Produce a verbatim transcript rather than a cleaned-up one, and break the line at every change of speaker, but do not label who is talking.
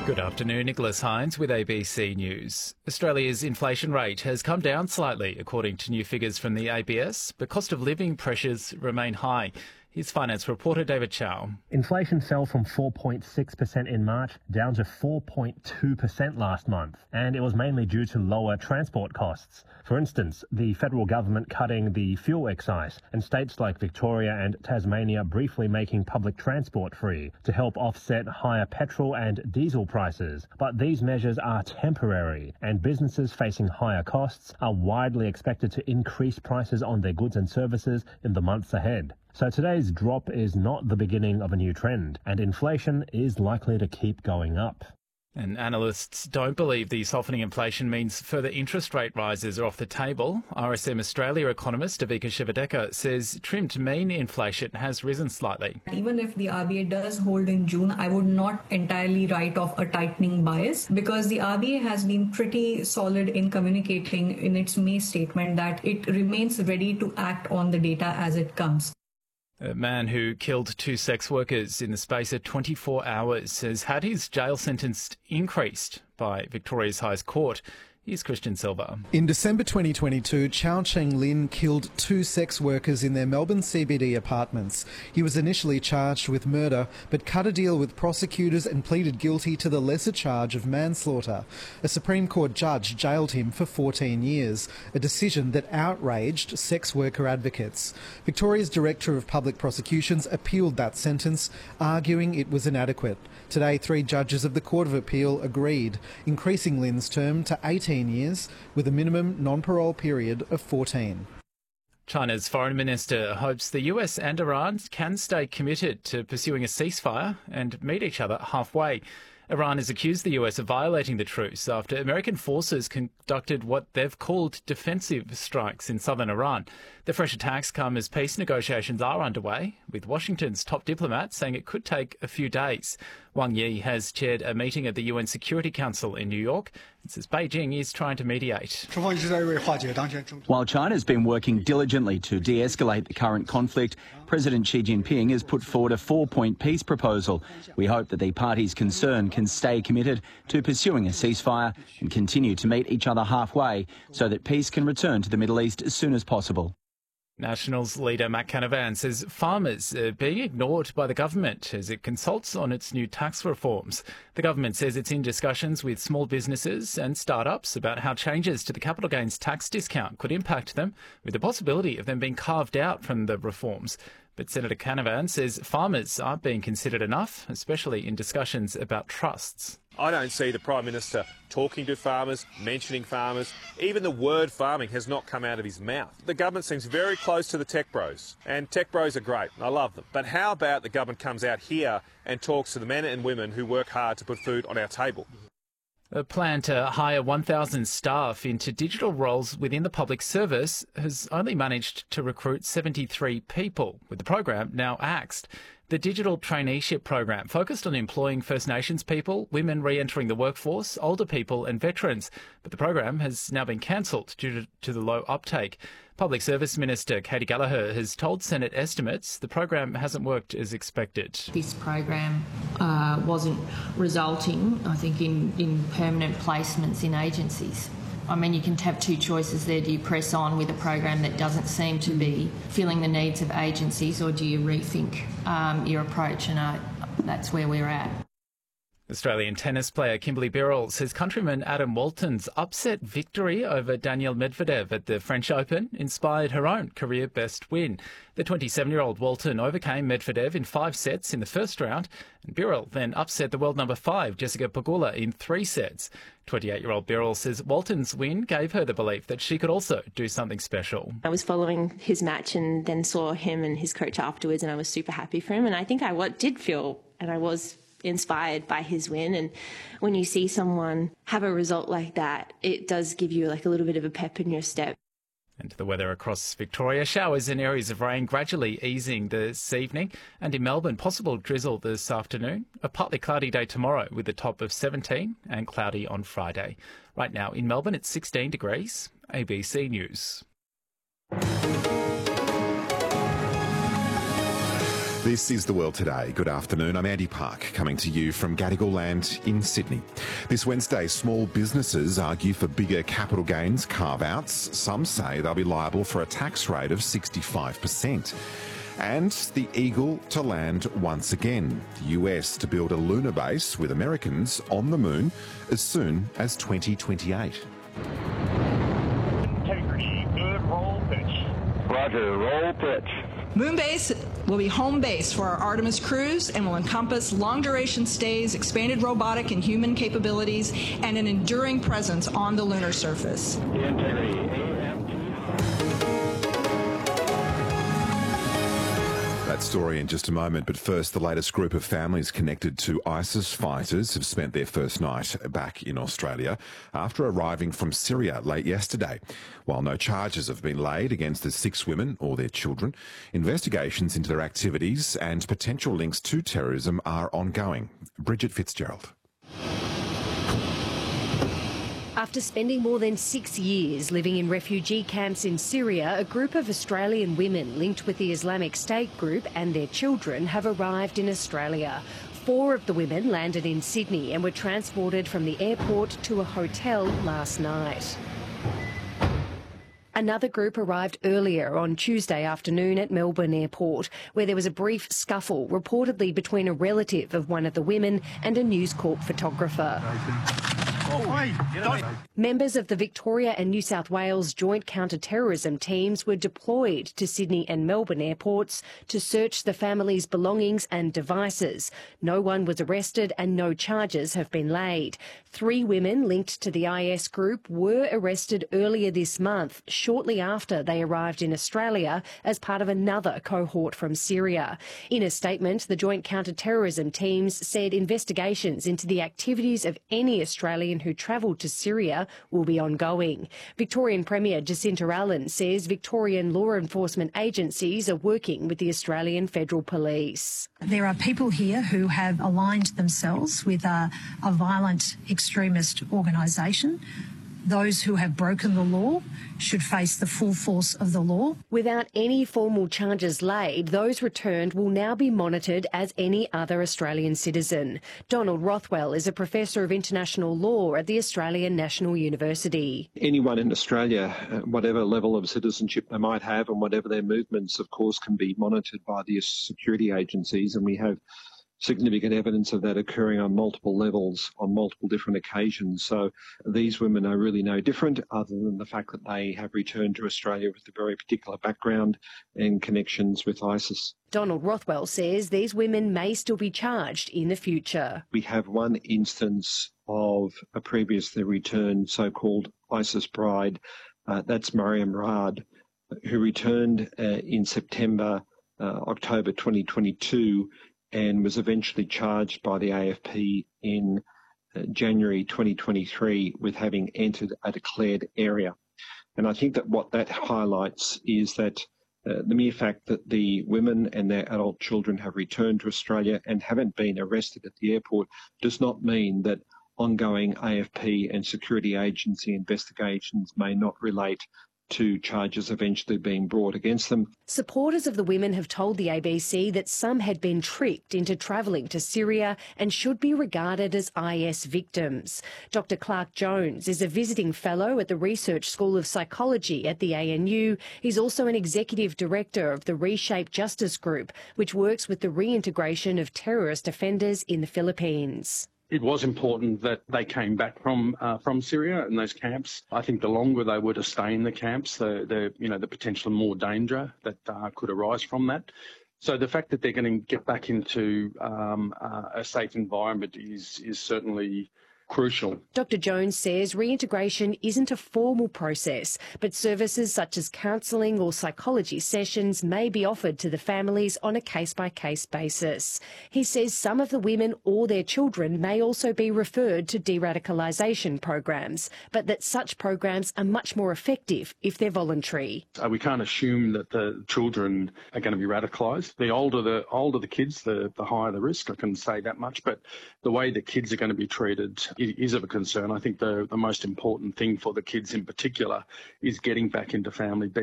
Good afternoon, Nicholas Hines with A B C News. Australia's inflation rate has come down slightly, according to new figures from the A B S, but cost of living pressures remain high. Here's finance reporter David Chow.
Inflation fell from four point six percent in March down to four point two percent last month, and it was mainly due to lower transport costs. For instance, the federal government cutting the fuel excise and states like Victoria and Tasmania briefly making public transport free to help offset higher petrol and diesel prices. But these measures are temporary, and businesses facing higher costs are widely expected to increase prices on their goods and services in the months ahead. So today's drop is not the beginning of a new trend, and inflation is likely to keep going up.
And analysts don't believe the softening inflation means further interest rate rises are off the table. R S M Australia economist Avika Shivadeka says trimmed mean inflation has risen slightly.
Even if the R B A does hold in June, I would not entirely write off a tightening bias, because the R B A has been pretty solid in communicating in its May statement that it remains ready to act on the data as it comes.
A man who killed two sex workers in the space of twenty-four hours has had his jail sentence increased by Victoria's highest court. Here's Christian Silva.
In December twenty twenty-two, Chow Cheng Lin killed two sex workers in their Melbourne C B D apartments. He was initially charged with murder, but cut a deal with prosecutors and pleaded guilty to the lesser charge of manslaughter. A Supreme Court judge jailed him for fourteen years, a decision that outraged sex worker advocates. Victoria's Director of Public Prosecutions appealed that sentence, arguing it was inadequate. Today, three judges of the Court of Appeal agreed, increasing Lin's term to eighteen years with a minimum non-parole period of fourteen.
China's foreign minister hopes the U S and Iran can stay committed to pursuing a ceasefire and meet each other halfway. Iran has accused the U S of violating the truce after American forces conducted what they've called defensive strikes in southern Iran. The fresh attacks come as peace negotiations are underway, with Washington's top diplomat saying it could take a few days. Wang Yi has chaired a meeting at the U N Security Council in New York and says Beijing is trying to mediate.
While China's been working diligently to de-escalate the current conflict, President Xi Jinping has put forward a four-point peace proposal. We hope that the parties concerned can stay committed to pursuing a ceasefire and continue to meet each other halfway so that peace can return to the Middle East as soon as possible.
Nationals leader Matt Canavan says farmers are being ignored by the government as it consults on its new tax reforms. The government says it's in discussions with small businesses and startups about how changes to the capital gains tax discount could impact them, with the possibility of them being carved out from the reforms. But Senator Canavan says farmers aren't being considered enough, especially in discussions about trusts.
I don't see the Prime Minister talking to farmers, mentioning farmers. Even the word farming has not come out of his mouth. The government seems very close to the tech bros, and tech bros are great. I love them. But how about the government comes out here and talks to the men and women who work hard to put food on our table?
A plan to hire one thousand staff into digital roles within the public service has only managed to recruit seventy-three people, with the program now axed. The digital traineeship program focused on employing First Nations people, women re-entering the workforce, older people and veterans. But the program has now been cancelled due to, to the low uptake. Public Service Minister Katie Gallagher has told Senate estimates the program hasn't worked as expected.
This program uh, wasn't resulting, I think, in, in permanent placements in agencies. I mean, you can have two choices there. Do you press on with a program that doesn't seem to be filling the needs of agencies, or do you rethink um, your approach? And uh, that's where we're at.
Australian tennis player Kimberly Birrell says countryman Adam Walton's upset victory over Daniil Medvedev at the French Open inspired her own career best win. The twenty-seven-year-old Walton overcame Medvedev in five sets in the first round, and Birrell then upset the world number five, Jessica Pegula, in three sets. twenty-eight-year-old Birrell says Walton's win gave her the belief that she could also do something special.
I was following his match and then saw him and his coach afterwards, and I was super happy for him. And I think I what did feel, and I was inspired by his win. And when you see someone have a result like that, it does give you like a little bit of a pep in your step.
And the weather across Victoria, showers and areas of rain gradually easing this evening, and in Melbourne possible drizzle this afternoon. A partly cloudy day tomorrow with a top of seventeen and cloudy on Friday. Right now in Melbourne it's sixteen degrees. A B C News.
This is The World Today. Good afternoon. I'm Andy Park, coming to you from Gadigal Land in Sydney. This Wednesday, small businesses argue for bigger capital gains carve-outs. Some say they'll be liable for a tax rate of sixty-five percent. And the Eagle to land once again. The U S to build a lunar base with Americans on the moon as soon as twenty twenty-eight.
Integrity, good roll pitch.
Roger, roll pitch.
Moonbase will be home base for our Artemis crews and will encompass long-duration stays, expanded robotic and human capabilities, and an enduring presence on the lunar surface.
Integrity.
That story in just a moment, but first, the latest group of families connected to ISIS fighters have spent their first night back in Australia after arriving from Syria late yesterday. While no charges have been laid against the six women or their children, investigations into their activities and potential links to terrorism are ongoing. Bridget Fitzgerald.
After spending more than six years living in refugee camps in Syria, a group of Australian women linked with the Islamic State group and their children have arrived in Australia. Four of the women landed in Sydney and were transported from the airport to a hotel last night. Another group arrived earlier on Tuesday afternoon at Melbourne Airport, where there was a brief scuffle reportedly between a relative of one of the women and a News Corp photographer. Members of the Victoria and New South Wales joint counter-terrorism teams were deployed to Sydney and Melbourne airports to search the family's belongings and devices. No one was arrested and no charges have been laid. Three women linked to the I S group were arrested earlier this month, shortly after they arrived in Australia as part of another cohort from Syria. In a statement, the joint counter-terrorism teams said investigations into the activities of any Australian who travelled to Syria will be ongoing. Victorian Premier Jacinta Allen says Victorian law enforcement agencies are working with the Australian Federal Police.
There are people here who have aligned themselves with a, a violent extremist organisation. Those who have broken the law should face the full force of the law.
Without any formal charges laid, those returned will now be monitored as any other Australian citizen. Donald Rothwell is a professor of international law at the Australian National University.
Anyone in Australia, whatever level of citizenship they might have and whatever their movements, of course, can be monitored by the security agencies, and we have significant evidence of that occurring on multiple levels, on multiple different occasions. So these women are really no different, other than the fact that they have returned to Australia with a very particular background and connections with ISIS.
Donald Rothwell says these women may still be charged in the future.
We have one instance of a previously returned so-called ISIS bride, uh, that's Mariam Raad, who returned uh, in September, uh, October twenty twenty-two, and was eventually charged by the A F P in uh, January twenty twenty-three with having entered a declared area. And I think that what that highlights is that uh, the mere fact that the women and their adult children have returned to Australia and haven't been arrested at the airport does not mean that ongoing A F P and security agency investigations may not relate to charges eventually being brought against them.
Supporters of the women have told the A B C that some had been tricked into travelling to Syria and should be regarded as I S victims. Doctor Clark Jones is a visiting fellow at the Research School of Psychology at the A N U. He's also an executive director of the Reshape Justice Group, which works with the reintegration of terrorist offenders in the Philippines.
It was important that they came back from uh, from Syria and those camps. I think the longer they were to stay in the camps, the, the you know the potential more danger that uh, could arise from that. So the fact that they're going to get back into um, uh, a safe environment is is certainly crucial.
Doctor Jones says reintegration isn't a formal process, but services such as counselling or psychology sessions may be offered to the families on a case-by-case basis. He says some of the women or their children may also be referred to de-radicalisation programs, but that such programs are much more effective if they're voluntary.
Uh, we can't assume that the children are going to be radicalised. The older the older the kids, the, the higher the risk, I can say that much, but the way the kids are going to be treated it is of a concern. I think the, the most important thing for the kids in particular is getting back into family,